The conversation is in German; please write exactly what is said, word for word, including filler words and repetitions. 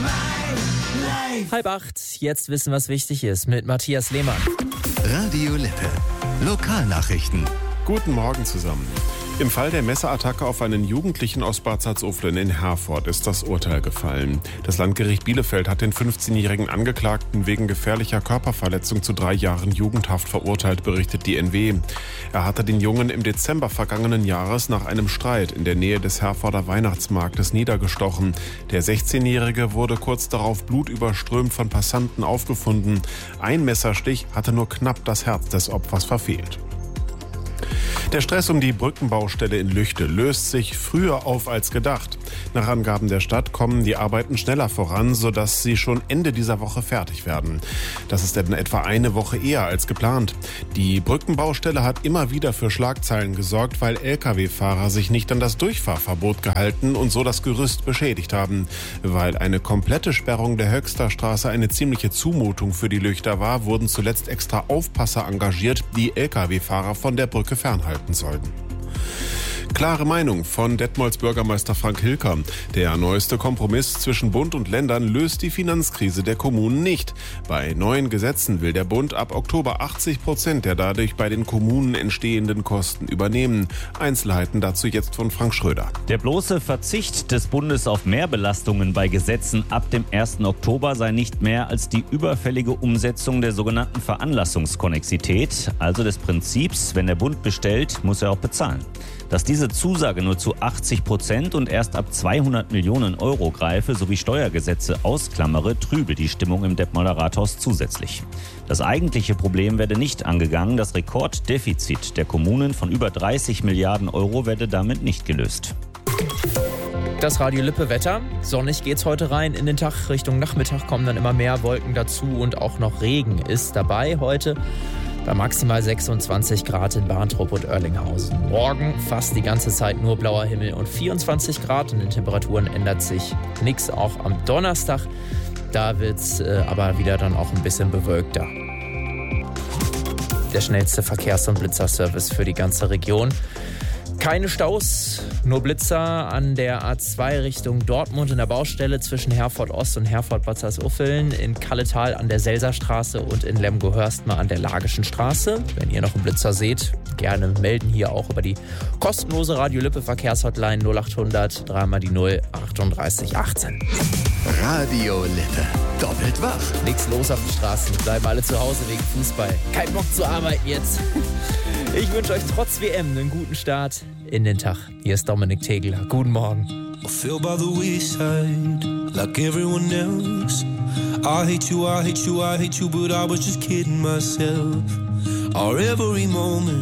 Halb acht, jetzt wissen, was wichtig ist, mit Matthias Lehmann. Radio Lippe. Lokalnachrichten. Guten Morgen zusammen. Im Fall der Messerattacke auf einen Jugendlichen aus Bad Salzuflen in Herford ist das Urteil gefallen. Das Landgericht Bielefeld hat den fünfzehnjährigen Angeklagten wegen gefährlicher Körperverletzung zu drei Jahren Jugendhaft verurteilt, berichtet die N W. Er hatte den Jungen im Dezember vergangenen Jahres nach einem Streit in der Nähe des Herforder Weihnachtsmarktes niedergestochen. Der sechzehnjährige wurde kurz darauf blutüberströmt von Passanten aufgefunden. Ein Messerstich hatte nur knapp das Herz des Opfers verfehlt. Der Stress um die Brückenbaustelle in Lüchte löst sich früher auf als gedacht. Nach Angaben der Stadt kommen die Arbeiten schneller voran, sodass sie schon Ende dieser Woche fertig werden. Das ist in etwa eine Woche eher als geplant. Die Brückenbaustelle hat immer wieder für Schlagzeilen gesorgt, weil L K W-Fahrer sich nicht an das Durchfahrverbot gehalten und so das Gerüst beschädigt haben. Weil eine komplette Sperrung der Höxterstraße eine ziemliche Zumutung für die Lüchter war, wurden zuletzt extra Aufpasser engagiert, die L K W-Fahrer von der Brücke fernhalten sollten. Klare Meinung von Detmolds Bürgermeister Frank Hilker. Der neueste Kompromiss zwischen Bund und Ländern löst die Finanzkrise der Kommunen nicht. Bei neuen Gesetzen will der Bund ab Oktober achtzig Prozent der dadurch bei den Kommunen entstehenden Kosten übernehmen. Einzelheiten dazu jetzt von Frank Schröder. Der bloße Verzicht des Bundes auf Mehrbelastungen bei Gesetzen ab dem ersten Oktober sei nicht mehr als die überfällige Umsetzung der sogenannten Veranlassungskonnexität, also des Prinzips, wenn der Bund bestellt, muss er auch bezahlen. Dass diese Zusage nur zu achtzig Prozent und erst ab zweihundert Millionen Euro greife sowie Steuergesetze ausklammere, trübe die Stimmung im Detmolder Rathaus zusätzlich. Das eigentliche Problem werde nicht angegangen, das Rekorddefizit der Kommunen von über dreißig Milliarden Euro werde damit nicht gelöst. Das Radio Lippe Wetter. Sonnig geht's heute rein in den Tag. Richtung Nachmittag kommen dann immer mehr Wolken dazu und auch noch Regen ist dabei heute. Bei maximal sechsundzwanzig Grad in Barntrup und Oerlinghausen. Morgen fast die ganze Zeit nur blauer Himmel und vierundzwanzig Grad. In den Temperaturen ändert sich nichts, auch am Donnerstag. Da wird es äh, aber wieder dann auch ein bisschen bewölkter. Der schnellste Verkehrs- und Blitzerservice für die ganze Region. Keine Staus, nur Blitzer an der A zwei Richtung Dortmund in der Baustelle zwischen Herford Ost und Herford Bad Salzuflen, in Kalletal an der Selserstraße und in Lemgo-Hörstmar an der Lagischen Straße. Wenn ihr noch einen Blitzer seht, gerne melden hier auch über die kostenlose Radio Lippe Verkehrshotline null achthundert dreimal die null achtunddreißig achtzehn. Radio Lippe. Doppelt wach. Nichts los auf den Straßen, bleiben alle zu Hause wegen Fußball. Kein Bock zu arbeiten jetzt. Ich wünsche euch trotz W M einen guten Start in den Tag. Hier ist Dominik Tegler. Guten Morgen. I feel by the wayside, like everyone else. I hate you, I hate you, I hate you, but I was just kidding myself. Our every moment